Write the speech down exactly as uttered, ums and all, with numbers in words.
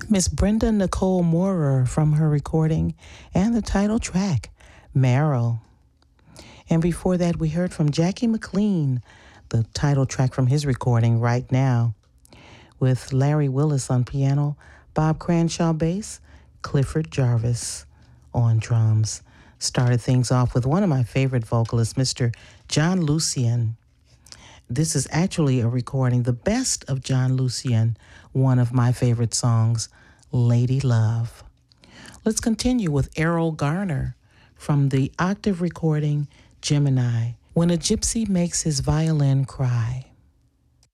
Miss Brenda Nicole Moorer from her recording and the title track, Marrow. And before that, we heard from Jackie McLean, the title track from his recording, Right Now, with Larry Willis on piano, Bob Cranshaw bass, Clifford Jarvis on drums. Started things off with one of my favorite vocalists, Mister John Lucien. This is actually a recording, the best of John Lucien, one of my favorite songs, Lady Love. Let's continue with Errol Garner from the octave recording, Gemini, When a Gypsy Makes His Violin Cry.